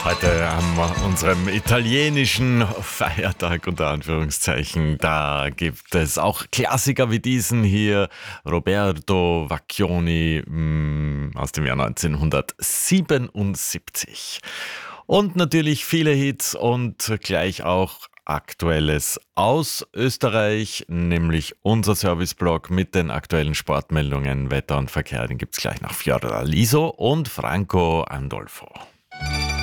Heute an unserem italienischen Feiertag unter Anführungszeichen, da gibt es auch Klassiker wie diesen hier, Roberto Vacchioni aus dem Jahr 1977. Und natürlich viele Hits und gleich auch Aktuelles aus Österreich, nämlich unser Serviceblog mit den aktuellen Sportmeldungen, Wetter und Verkehr. Den gibt es gleich nach Fiordaliso und Franco Andolfo.